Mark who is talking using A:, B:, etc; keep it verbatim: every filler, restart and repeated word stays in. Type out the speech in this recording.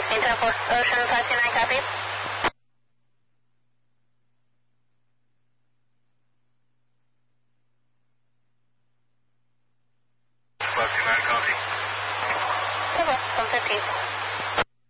A: sixteen ten four, Ocean five two nine, copy.
B: five two nine, copy.
A: one fifteen.